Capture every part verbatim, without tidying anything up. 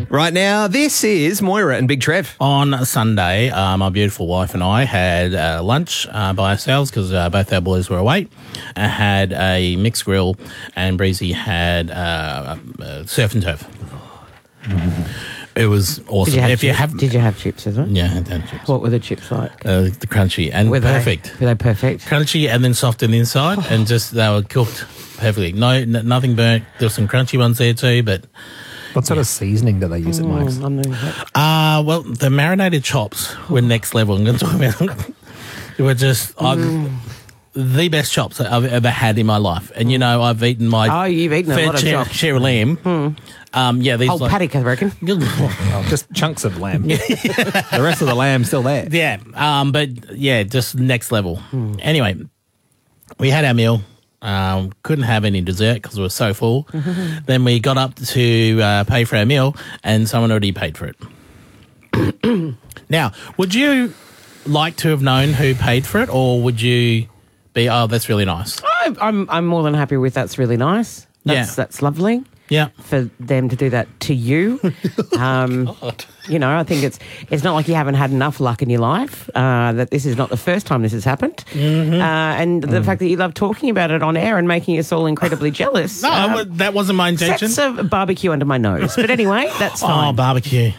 Right now, this is Moira and Big Trev. On Sunday, uh, my beautiful wife and I had uh, lunch uh, by ourselves because uh, both our boys were away. I had a mixed grill and Breezy had uh, uh, surf and turf. It was awesome. Did you have, if chips? you have, Did you have chips as well? Yeah, I had chips. What were the chips like? Uh, the crunchy and were perfect. They, were they perfect? Crunchy and then soft on the inside, and just they were cooked perfectly. No, n- nothing burnt. There were some crunchy ones there too, but. What sort yeah. of seasoning do they use at Mike's? Uh, well, the marinated chops were next level. I'm going to talk about They were just mm. the best chops that I've ever had in my life. And, you know, I've eaten my oh, you've eaten fair a lot of share, chops. share of lamb. Mm. Um, yeah, these Whole like, paddock, I reckon. oh, just chunks of lamb. The rest of the lamb's still there. Yeah, um, but, yeah, just next level. Mm. Anyway, we had our meal. Um, couldn't have any dessert because we were so full. Then we got up to uh, pay for our meal and someone already paid for it. Now, would you like to have known who paid for it, or would you be, oh, that's really nice? I, I'm I'm more than happy with that's really nice. That's, Yeah. that's lovely. Yeah. For them to do that to you. Um, you know, I think it's it's not like you haven't had enough luck in your life, uh, that this is not the first time this has happened. Mm-hmm. Uh, and the Mm. fact that you love talking about it on air and making us all incredibly jealous. No, uh, that wasn't my intention. That's a barbecue under my nose. But anyway, that's fine. Oh, barbecue.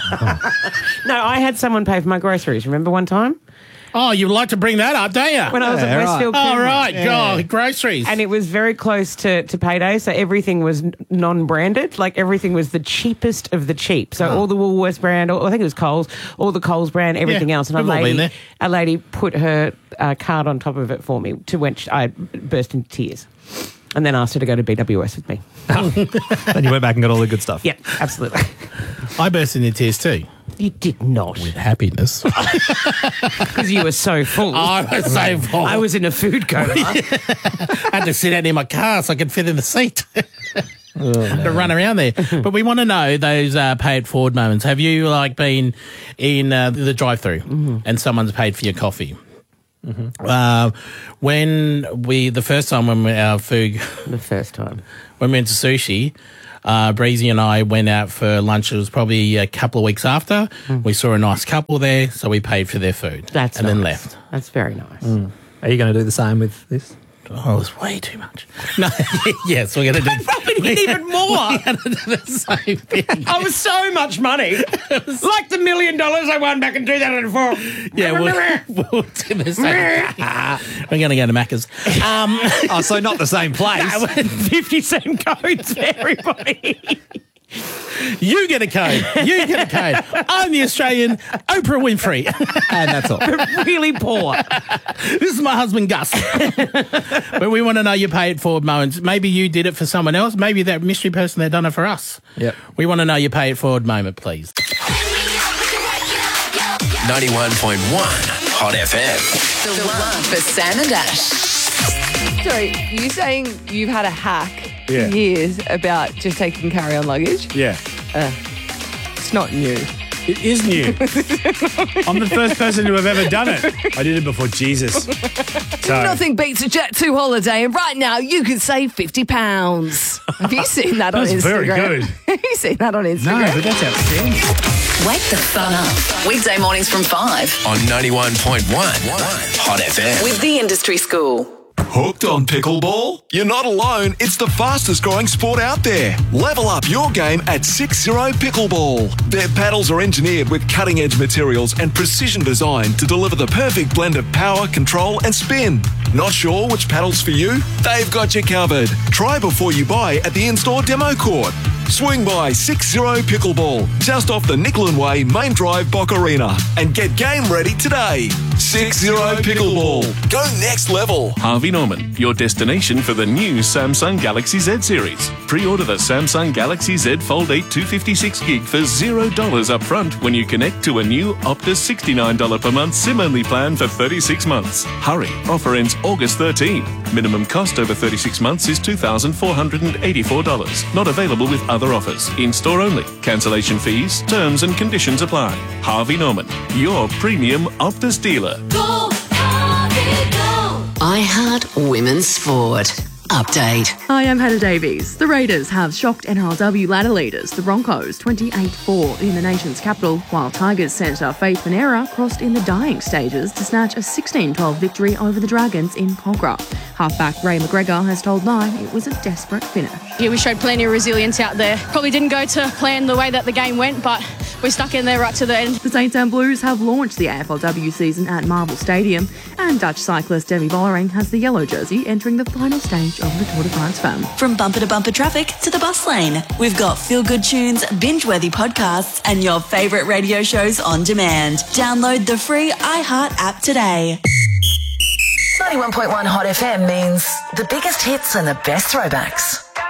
No, I had someone pay for my groceries. Remember one time? Oh, you like to bring that up, don't you? When I was Yeah, at right. Westfield. Oh, Puma. right. Yeah. God, groceries. And it was very close to, to payday, so everything was n- non-branded. Like, everything was the cheapest of the cheap. So all the Woolworths brand, or I think it was Coles, all the Coles brand, everything Yeah, else. And a we've all been lady, there. a lady put her uh, card on top of it for me, to which I burst into tears. And then asked her to go to B W S with me. Then you went back and got all the good stuff. Yeah, absolutely. I burst into tears too. You did not. With happiness. Because you were so full. I was so full. I was in a food coma. I had to sit out in my car so I could fit in the seat. Oh, to run around there. But we want to know those uh, pay it forward moments. Have you like been in uh, the drive-through mm-hmm. and someone's paid for your coffee? Mm-hmm. Uh, when we the first time when we, our food the first time when we went to sushi, uh, Breezy and I went out for lunch. It was probably a couple of weeks after. Mm. We saw a nice couple there, so we paid for their food. That's and nice. then left. That's very nice. Mm. Are you going to do the same with this? Oh, it was way too much. No, yes, we're going to do. I probably need even more. We're going to do the same thing. I was so much money. Like the million dollars I won back in two thousand four. Yeah, we'll, we'll do the same. We're going to go to Macca's. Um, oh, so not the same place. fifty cent codes for everybody. You get a code. You get a code. I'm the Australian Oprah Winfrey. And that's all. Really poor. This is my husband, Gus. But we want to know your pay it forward moments. Maybe you did it for someone else. Maybe that mystery person, they've done it for us. Yep. We want to know your pay it forward moment, please. ninety-one point one Hot F M. The one for Sam and Ash. Sorry, you saying you've had a hack Yeah. for years about just taking carry-on luggage? Yeah. Uh, it's not new. It is new. I'm the first person to have ever done it. I did it before Jesus. So, Nothing beats a Jet two holiday, and right now you can save fifty pounds. Have you seen that on That's Instagram? very good. Have you seen that on Instagram? no, but that's outstanding. Wake the fun up. Weekday mornings from five. On ninety-one point one Hot F M. With the Industry School. Hooked on pickleball? You're not alone. It's the fastest growing sport out there. Level up your game at six zero Pickleball. Their paddles are engineered with cutting-edge materials and precision design to deliver the perfect blend of power, control and spin. Not sure which paddle's for you? They've got you covered. Try before you buy at the in-store demo court. Swing by six zero Pickleball, just off the Nicklin Way Main Drive Bocarina, and get game ready today. six zero Pickleball. Go next level. Harvey Norman, your destination for the new Samsung Galaxy Z series. Pre-order the Samsung Galaxy Z Fold eight two fifty-six gig for zero dollars up front when you connect to a new Optus sixty-nine dollars per month SIM-only plan for thirty-six months. Hurry, offer ends August thirteenth. Minimum cost over thirty-six months is two thousand four hundred eighty-four dollars. Not available with other offers. In-store only. Cancellation fees, terms and conditions apply. Harvey Norman, your premium Optus dealer. Go, Harvey, go. I Heart Women's Sport. update. Hi, I'm Hannah Davies. The Raiders have shocked N R L W ladder leaders, the Broncos, twenty-eight four in the nation's capital, while Tigers centre Faith Panera crossed in the dying stages to snatch a sixteen twelve victory over the Dragons in Cogra. Halfback Ray McGregor has told Nine it was a desperate finish. Yeah, we showed plenty of resilience out there. Probably didn't go to plan the way that the game went, but we stuck in there right to the end. The Saints and Blues have launched the A F L W season at Marvel Stadium, and Dutch cyclist Demi Vollering has the yellow jersey entering the final stage of the Tour de France fam. From bumper to bumper traffic to the bus lane, we've got feel-good tunes, binge-worthy podcasts, and your favourite radio shows on demand. Download the free iHeart app today. ninety-one point one Hot F M means the biggest hits and the best throwbacks.